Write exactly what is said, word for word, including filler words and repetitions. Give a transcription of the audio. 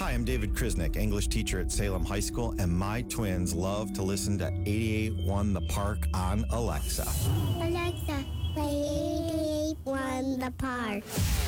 Hi, I'm David Krisnick, English teacher at Salem High School, and my twins love to listen to eighty-eight point one The Park on Alexa. Alexa, play eighty-eight point one The Park.